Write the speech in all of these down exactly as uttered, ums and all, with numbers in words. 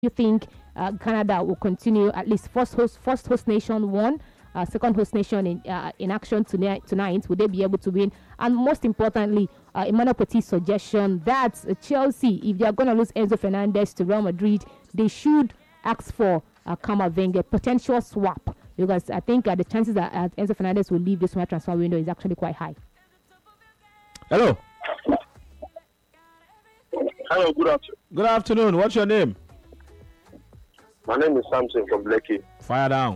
you think uh, Canada will continue at least first host first host nation won, uh, second host nation in uh, in action tonight? Tonight, would they be able to win? And most importantly, uh, Emmanuel Petit's suggestion that uh, Chelsea, if they are going to lose Enzo Fernandez to Real Madrid, they should ask for uh, Camavinga, potential swap, because I think uh, the chances that uh, Enzo Fernandez will leave this summer transfer window is actually quite high. Hello. Hello, good afternoon. Good afternoon. What's your name? My name is Samson from Blakey. Fire down.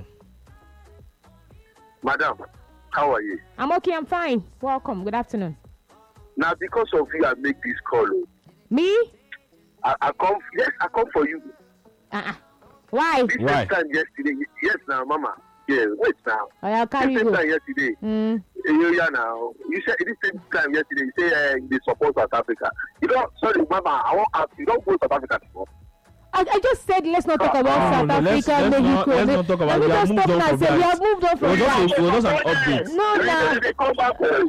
Madam, how are you? I'm okay, I'm fine. Welcome. Good afternoon. Now, because of you, I make this call. Me? I, I come, yes, I come for you. Uh-uh. Why? This Why? same time yesterday, yes, now, Mama. Yeah, wait now. Oh, I'll carry This you. same time yesterday, Mm. you yeah, now. You said this same time yesterday, you say uh, they support South Africa. You know, sorry, Mama, I won't ask you. Don't go to South Africa before. I, I just said let's not talk about Oh, South no, let's- Africa, let's Mexico. not- let's not talk about- Let me we have just moved stop on now. from Say we that. have moved on from It was just that. a- it was just an update. No, They- no. They come back home.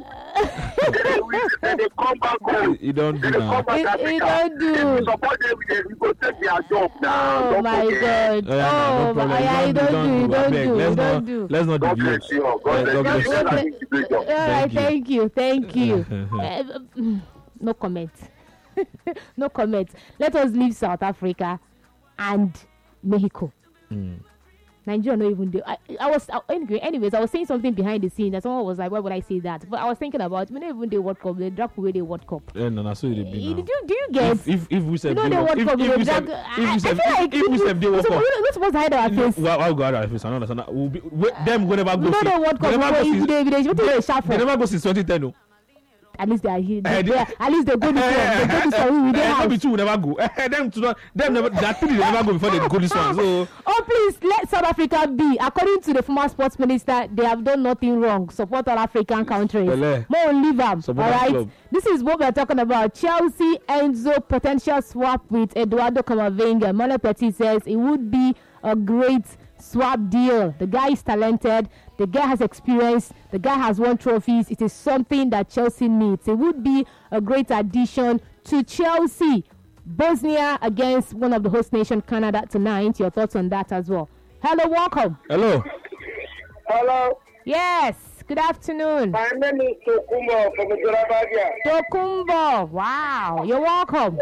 They they come back home. You don't do They now. come back It- Africa. it don't do. If you support them, they will go take their job now. Oh Don't my forget. God. Oh, yeah, Oh, no my, problem. yeah, you don't do, you don't Abeg, do, you let's don't not, do. Let's not God deviate. bless you. God Yeah, bless God you. bless you. God Okay. bless you. Great job. All right, Thank you. thank you, thank you. Uh, mm, no comment. No comment. Let us leave South Africa and Mexico. Mm. Nigeria not even do. I, I was I, anyway. Anyways, I was saying something behind the scenes, and someone was like, "Why would I say that?" But I was thinking about we not even the World Cup. They drop away the World Cup. Yeah, no, no, so it be You- now. Do, do you get? If if if we said You know the World if Cup, if they we said drag- if I- I we said feel like if we said they World so Cup. we're not supposed to hide our face. Well, I'll go out of face. I don't understand. that. We'll be, we, them will never go. You know since- the World they Cup. never Before go if since- they, they, they, they, sharp They never go since twenty ten. No. At least they are here. Eh, They, they- at least they go this one. They go this one. We Eh, don't no be have. two will never go. Eh, them to not, them never. That three they never go before they go this one. So Oh please let South Africa be. According to the former sports minister, they have done nothing wrong. Support all African countries. Bele. More leave them. All Support that right. club. This is what we are talking about. Chelsea Enzo potential swap with Eduardo Camavinga. Emmanuel Petit says it would be a great swap deal. The guy is talented. The guy has experience. The guy has won trophies. It is something that Chelsea needs. It would be a great addition to Chelsea. Bosnia against one of the host nation, Canada, tonight. Your thoughts on that as well. Hello, welcome. hello. Hello, Yes, good afternoon. my name is Tokumbo from Jurabadia. Tokumbo. Wow, you're welcome.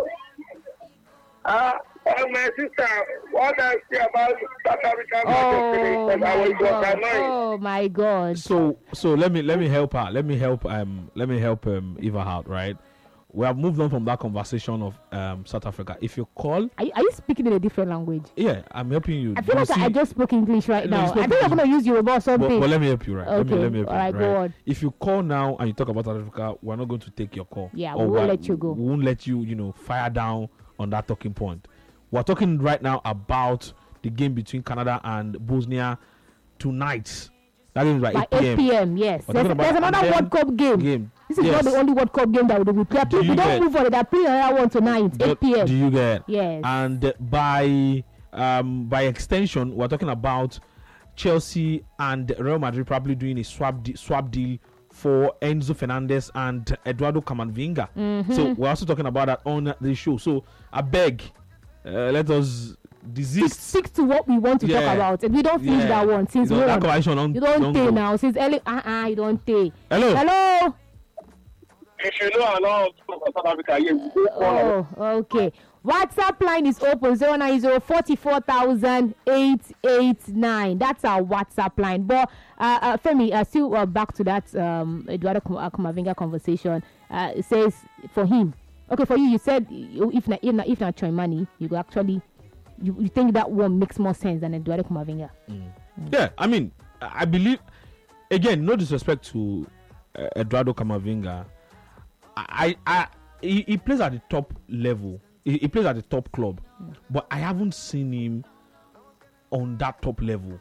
Uh, oh, my sister, what I say about South Africa Oh because I my was God. annoyed. Oh my God. So so let me let me help her. Let me help um let me help um Eva out. Right. We have moved on from that conversation of um South Africa. If you call, Are you, are you speaking in a different language? yeah, I'm helping you. I feel You like see- I just spoke English right No, you now. spoke I think I'm English. going to use Yoruba or But, something. but let me help you, right? Let me Okay, let me help you. alright, right? go on. If you call now and you talk about South Africa, we're not going to take your call. Yeah, Or we won't we're- let you go. We won't let you, you know, fire down on that talking point. We're talking right now about the game between Canada and Bosnia tonight. That is by By eight p.m. eight p.m. Yes. We're There's, talking about- there's another and then- World Cup game. game. This is Yes. not the only World Cup game that we will play. Do Please, you we don't get- move on. They're playing another one tonight, Do- eight p.m. Do you get? Yes. And by um by extension, we're talking about Chelsea and Real Madrid probably doing a swap de- swap deal for Enzo Fernandez and Eduardo Camavinga. Mm-hmm. So we're also talking about that on the show. So I beg, uh, let us Stick, desist. stick to what we want to Yeah. talk about. And we don't finish Yeah. that one since You know, we that conversation don't- You don't don't pay go. now. Since early, uh-uh, you don't pay. Hello. Hello. If you know allow for South Africa, yes, you go call. Oh, okay. WhatsApp line is open zero nine zero forty four thousand eight eight nine. That's our WhatsApp line. But uh, uh Femi, uh, still uh, back to that um Eduardo Kum- uh, Camavinga conversation. Uh, it says for him. Okay, for you, you said you- if not if not if not trying money, you go actually you, you think that one makes more sense than Eduardo Camavinga. Yeah, I mean, I I believe again, no disrespect to uh, Eduardo Camavinga. I, I, he, he plays at the top level. He, he plays at the top club, but I haven't seen him on that top level.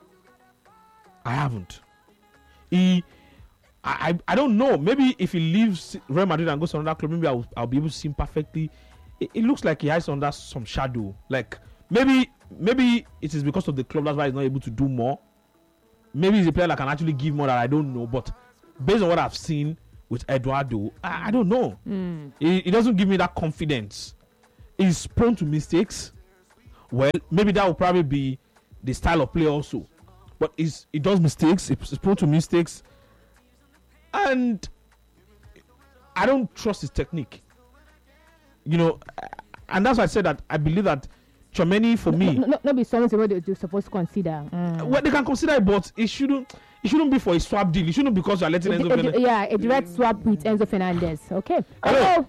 I haven't. He, I, I, I don't know. Maybe if he leaves Real Madrid and goes to another club, maybe I'll, I'll be able to see him perfectly. It, it looks like he has under some shadow. Like maybe, maybe it is because of the club. That's why he's not able to do more. Maybe he's a player that can actually give more that I don't know. But based on what I've seen with Eduardo, I, I don't know. Mm. He, he doesn't give me that confidence. He's prone to mistakes. well, maybe that will probably be the style of play also. But he's, he does mistakes. He's prone to mistakes. And I don't trust his technique. You know, and that's why I said that I believe that Tchouaméni, for me, no, no, no be something what they're supposed to consider. Mm. Well, they can consider it, but it shouldn't. It shouldn't be for a swap deal. It shouldn't because you're letting a, Enzo a, Fernandez. Yeah, a direct swap with Enzo Fernandez. Okay. Hello. Hello.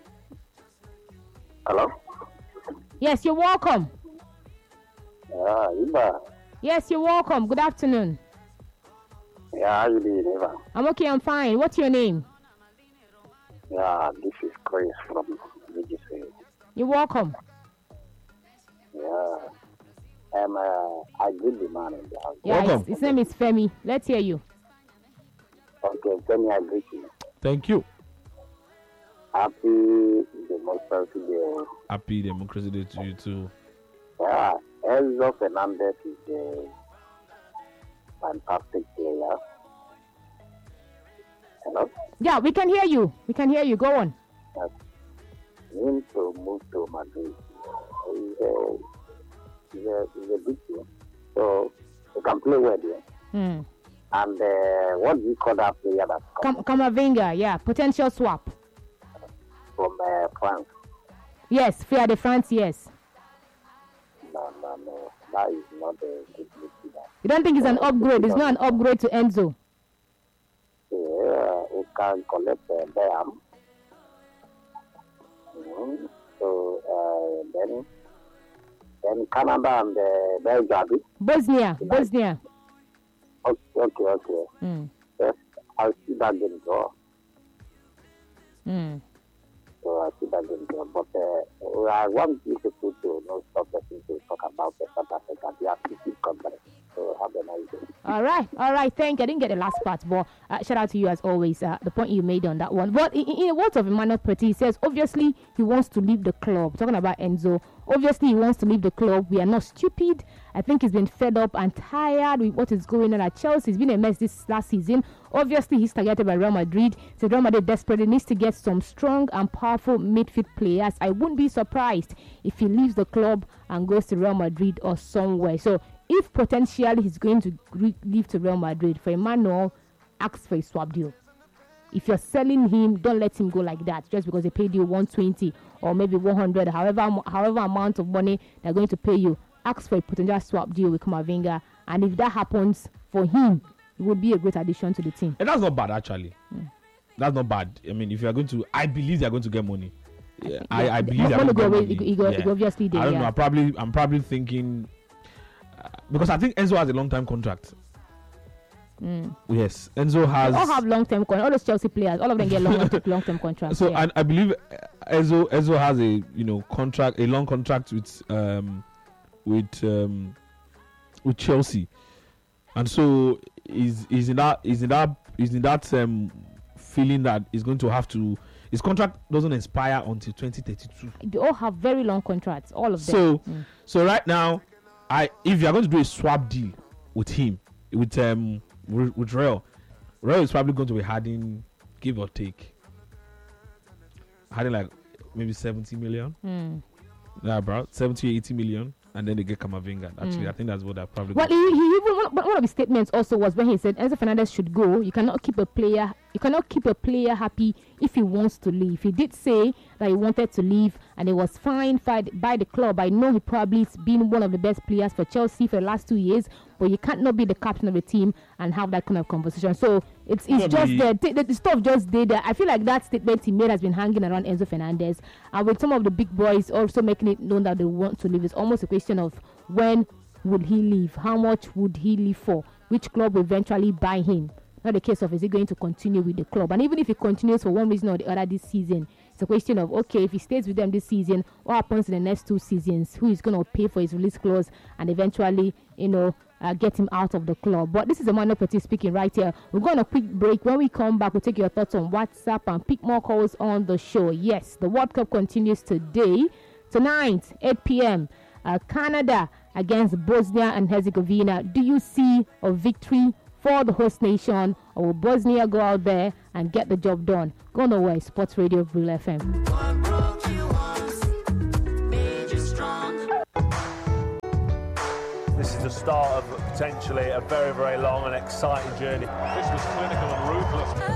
Hello? Yes, you're welcome. Yeah, Iba. Yes, you're welcome. Good afternoon. Yeah, how you doing, Iba? I'm okay. I'm fine. What's your name? Yeah, this is Chris from V G C. You're welcome. Yeah. I'm, uh, I did the man in the house. Yeah, Welcome. his, his name is Femi. Let's hear you. Okay, tell me I greet you. Thank you. Happy Democracy Day. Happy Democracy Day to you too. Yeah, Enzo Fernandez is a fantastic player. Hello? Yeah, we can hear you. We can hear you. Go on. Yes. Him to move to Madrid is a, is a, is a big deal. So, he can play well there. Hmm. And uh, what do you call that player that's come Kam- Kamavinga, yeah, potential swap. from uh, France? Yes, Fiat de France, yes. No, no, no. That is not a good midfielder. You don't think it's an upgrade? It's not an upgrade to Enzo. Yeah, he can collect uh, Bayern. Mm-hmm. So, uh, then, then Canada and uh, Belgium. Bosnia, Bosnia. Okay, okay, okay. Hmm. Yes, I'll see that game draw. Hmm. So I see that game draw. But uh, I want you people to not stop listening to talk about the South Africa. They are fifty companies. So have a nice day. All right, all right. Thank you. I didn't get the last part, but uh, shout out to you as always. Uh, the point you made on that one. But in, in the words of Emmanuel Petit, he says obviously he wants to leave the club. Talking about Enzo, obviously he wants to leave the club. We are not stupid. I think he's been fed up and tired with what is going on at Chelsea. He's been a mess this last season. Obviously he's targeted by Real Madrid. So Real Madrid desperately needs to get some strong and powerful midfield players. I wouldn't be surprised if he leaves the club and goes to Real Madrid or somewhere. So if potentially he's going to re- leave to Real Madrid, for Emmanuel, ask for a swap deal. If you're selling him, don't let him go like that just because they paid you one twenty or maybe one hundred, however however amount of money they're going to pay you. Ask for a potential swap deal with Kamavinga, and if that happens for him, it would be a great addition to the team. And that's not bad actually. Mm. That's not bad. I mean, if you are going to, I believe they are going to get money. Yeah, I, Yeah, I believe they are when going they to go get away, money. he go- he Yeah. go obviously they, I don't yeah. know. I probably, I'm probably thinking uh, because I think Enzo has a long-term contract. Mm. Yes, Enzo has. They all have long-term contracts. All those Chelsea players, all of them get long, long-term contracts. So yeah. I, I believe uh, Enzo Enzo has a you know contract, a long contract with um with um with Chelsea, and so is is in that is in that is in that um feeling that he's going to have to. His contract doesn't expire until twenty thirty-two. They all have very long contracts, all of them. So Mm. so right now, I if you are going to do a swap deal with him with um with, with Real, Real is probably going to be adding, give or take, adding like maybe seventy million. Mm. Yeah, bro, seventy, eighty million, and then they get Kamavinga. Actually, Mm. I think that's what they're probably. Well, going he, he even one, one of his statements also was when he said Enzo Fernandez should go. You cannot keep a player. You cannot keep a player happy if he wants to leave. He did say that he wanted to leave, and it was fine by, by the club. I know he probably has been one of the best players for Chelsea for the last two years, but you can't not be the captain of the team and have that kind of conversation. So it's it's Yeah, just he- there. The, the stuff just did that. I feel like that statement he made has been hanging around Enzo Fernandez, and with some of the big boys also making it known that they want to leave. It's almost a question of when would he leave? How much would he leave for? Which club will eventually buy him? Not a case of is he going to continue with the club? And even if he continues for one reason or the other this season, it's a question of okay, if he stays with them this season, what happens in the next two seasons? Who is going to pay for his release clause and eventually, you know, uh, get him out of the club? But this is Emmanuel Petit speaking right here. We're going on a quick break. When we come back, we'll take your thoughts on WhatsApp and pick more calls on the show. Yes, the World Cup continues today, tonight, eight p.m. Uh, Canada against Bosnia and Herzegovina. Do you see a victory for the host nation, or will Bosnia go out there and get the job done? Go nowhere. Sports Radio Real F M. This is the start of potentially a very, very long and exciting journey. This was clinical and ruthless.